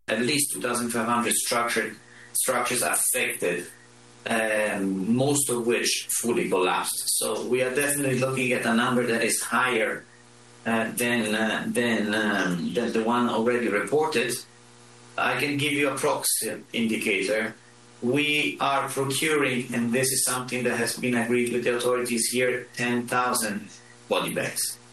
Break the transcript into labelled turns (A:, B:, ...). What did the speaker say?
A: at least 2,500 structures affected, most of which fully collapsed. So we are definitely looking at a number that is higher than the one already reported. I can give you a proxy indicator. We are procuring, and this is something that has been agreed with the authorities here, 10,000 body bags.